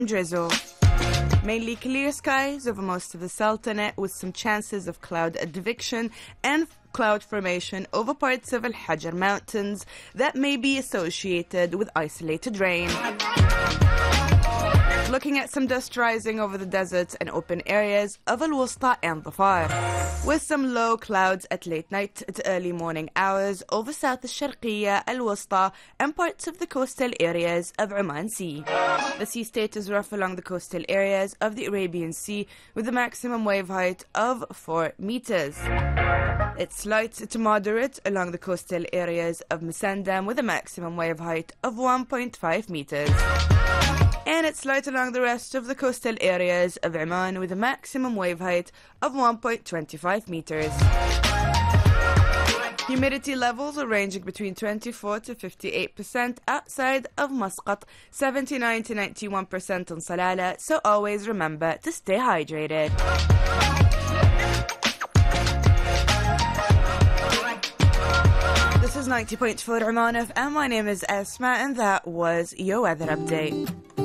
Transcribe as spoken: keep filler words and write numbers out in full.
drizzle. Mainly clear skies over most of the Sultanate with some chances of cloud advection and cloud formation over parts of Al-Hajar Mountains that may be associated with isolated rain. Looking at some dust rising over the deserts and open areas of Al-Wusta and Dhafar, with some low clouds at late night to early morning hours over South Al-Sharqiyya, Al-Wusta and parts of the coastal areas of Oman Sea. The sea state is rough along the coastal areas of the Arabian Sea with a maximum wave height of four meters. It's light to moderate along the coastal areas of Musandam with a maximum wave height of one point five meters. And it's light along the rest of the coastal areas of Oman with a maximum wave height of one point two five meters. Humidity levels are ranging between twenty-four to fifty-eight percent outside of Muscat, seventy-nine to ninety-one percent on Salalah, so always remember to stay hydrated. This is ninety point four Oman F M. My name is Esma and that was your weather update.